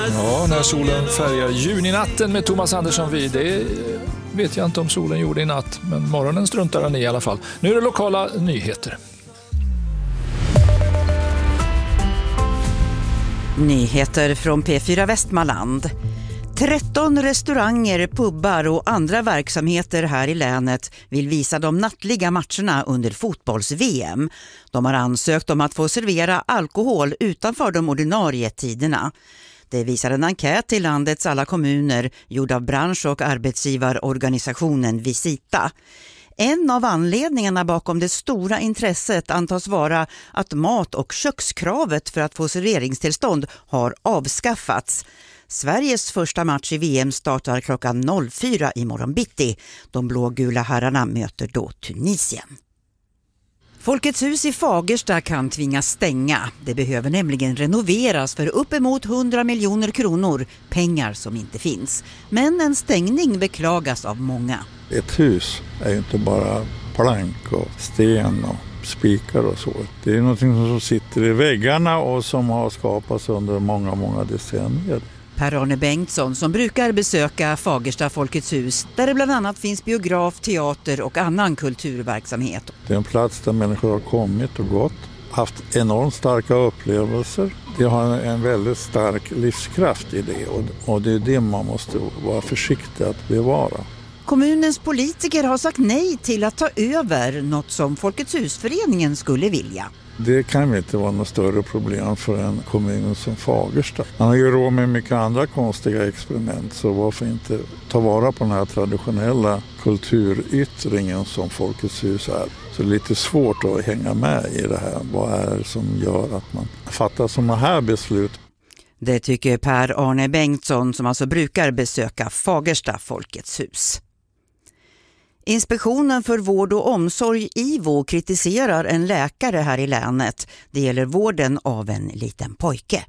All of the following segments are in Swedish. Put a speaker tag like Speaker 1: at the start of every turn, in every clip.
Speaker 1: Ja, när solen färgar juninatten med Thomas Andersson vid. Det vet jag inte om solen gjorde i natt, men morgonen struntar han i alla fall. Nu är det lokala nyheter.
Speaker 2: Nyheter från P4 Västmanland. 13 restauranger, pubbar och andra verksamheter här i länet vill visa de nattliga matcherna under fotbolls-VM. De har ansökt om att få servera alkohol utanför de ordinarie tiderna. Det visar en enkät till landets alla kommuner gjord av bransch- och arbetsgivarorganisationen Visita. En av anledningarna bakom det stora intresset antas vara att mat- och kökskravet för att få serveringstillstånd har avskaffats. Sveriges första match i VM startar klockan 04 i morgon bitti. De blågula herrarna möter då Tunisien. Folkets hus i Fagersta kan tvingas stänga. Det behöver nämligen renoveras för uppemot 100 miljoner kronor, pengar som inte finns. Men en stängning beklagas av många.
Speaker 3: Ett hus är ju inte bara plank och sten och spikar och så. Det är någonting som sitter i väggarna och som har skapats under många decennier.
Speaker 2: Per-Arne Bengtsson som brukar besöka Fagersta Folkets hus där det bland annat finns biograf, teater och annan kulturverksamhet.
Speaker 3: Det är en plats där människor har kommit och gått, haft enormt starka upplevelser. Det har en väldigt stark livskraft i det och det är det man måste vara försiktig att bevara.
Speaker 2: Kommunens politiker har sagt nej till att ta över något som Folkets husföreningen skulle vilja.
Speaker 3: Det kan ju inte vara något större problem för en kommun som Fagersta. Man har ju råd med mycket andra konstiga experiment, så varför inte ta vara på den här traditionella kulturyttringen som Folkets hus är. Så det är lite svårt att hänga med i det här. Vad är det som gör att man fattar sådana här beslut?
Speaker 2: Det tycker Per-Arne Bengtsson som alltså brukar besöka Fagersta Folkets hus. Inspektionen för vård och omsorg IVO kritiserar en läkare här i länet. Det gäller vården av en liten pojke.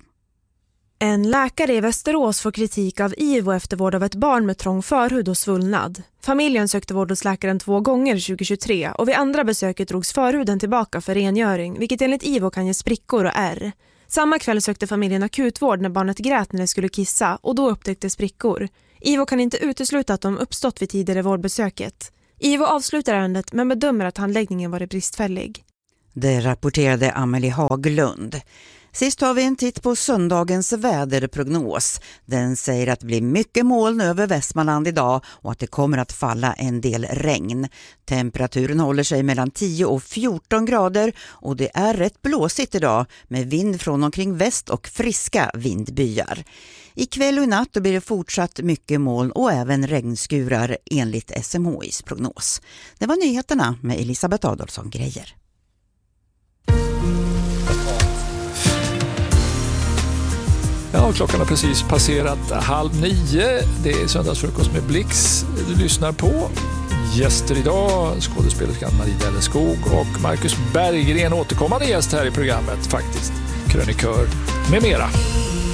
Speaker 4: En läkare i Västerås får kritik av IVO efter vård av ett barn med trång förhud och svullnad. Familjen sökte vård hos läkaren 2 gånger 2023 och vid andra besöket drogs förhuden tillbaka för rengöring, vilket enligt IVO kan ge sprickor och ärr. Samma kväll sökte familjen akutvård när barnet grät när det skulle kissa och då upptäcktes sprickor. IVO kan inte utesluta att de uppstått vid tidigare vårdbesöket. IVO avslutar ärendet men bedömer att handläggningen varit bristfällig.
Speaker 2: Det rapporterade Amelie Haglund. Sist har vi en titt på söndagens väderprognos. Den säger att det blir mycket moln över Västmanland idag och att det kommer att falla en del regn. Temperaturen håller sig mellan 10 och 14 grader och det är rätt blåsigt idag med vind från omkring väst och friska vindbyar. Ikväll och i natt blir det fortsatt mycket moln och även regnskurar enligt SMHIs prognos. Det var nyheterna med Elisabeth Adolfsson Grejer.
Speaker 1: Ja, klockan har precis passerat 8:30. Det är söndagsfrukost med Blix. Du lyssnar på gäster idag. Skådespelerskan Marie Delleskog och Marcus Berggren, återkommande gäst här i programmet faktiskt. Krönikör med mera.